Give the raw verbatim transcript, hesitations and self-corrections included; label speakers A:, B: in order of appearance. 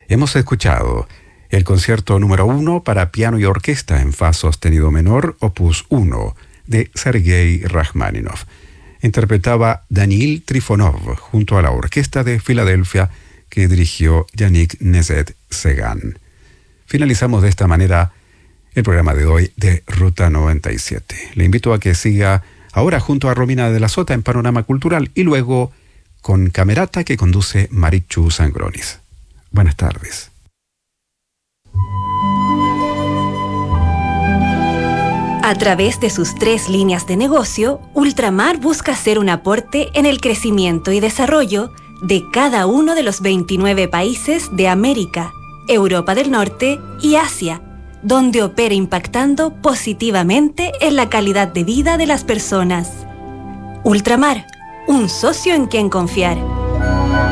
A: Hemos escuchado el concierto número uno para piano y orquesta en fa sostenido menor, opus uno, de Sergei Rachmaninoff. Interpretaba Daniil Trifonov junto a la Orquesta de Filadelfia que dirigió Yannick Nézet-Séguin. Finalizamos de esta manera el programa de hoy de Ruta noventa y siete. Le invito a que siga ahora junto a Romina de la Sota en Panorama Cultural y luego con Camerata que conduce Marichu Sangronis. Buenas tardes.
B: A través de sus tres líneas de negocio, Ultramar busca hacer un aporte en el crecimiento y desarrollo de cada uno de los veintinueve países de América, Europa del Norte y Asia, donde opera impactando positivamente en la calidad de vida de las personas. Ultramar, un socio en quien confiar.